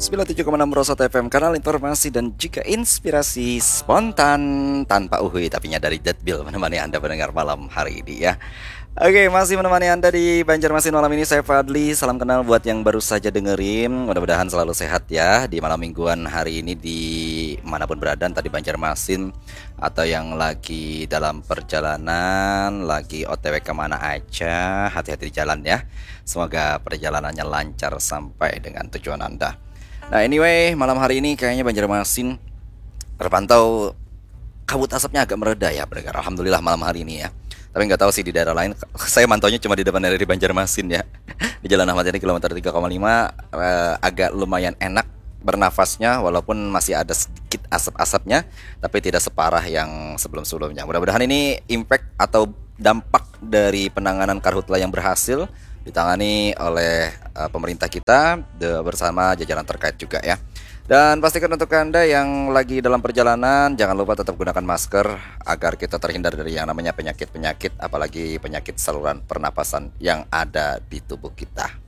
97,6 Rosot FM, kanal informasi dan juga inspirasi spontan tanpa uhui, tapinya dari Deadbil menemani Anda mendengar malam hari ini ya. Oke, masih menemani Anda di Banjarmasin malam ini, saya Fadli. Salam kenal buat yang baru saja dengerin. Mudah-mudahan selalu sehat ya di malam mingguan hari ini, di manapun berada, entah di Banjarmasin atau yang lagi dalam perjalanan, lagi OTW kemana aja. Hati-hati di jalan ya. Semoga perjalanannya lancar sampai dengan tujuan Anda. Nah, anyway, malam hari ini kayaknya Banjarmasin terpantau kabut asapnya agak mereda ya, pendengar. Alhamdulillah malam hari ini ya. Tapi nggak tahu sih di daerah lain. Saya mantaunya cuma di depan dari Banjarmasin ya. Di Jalan Ahmad Yani kilometer 3,5, agak lumayan enak bernafasnya walaupun masih ada sedikit asap-asapnya, tapi tidak separah yang sebelum-sebelumnya. Mudah-mudahan ini impact atau dampak dari penanganan karhutla yang berhasil ditangani oleh pemerintah kita bersama jajaran terkait juga ya. Dan pastikan untuk Anda yang lagi dalam perjalanan, jangan lupa tetap gunakan masker agar kita terhindar dari yang namanya penyakit-penyakit, apalagi penyakit saluran pernapasan yang ada di tubuh kita.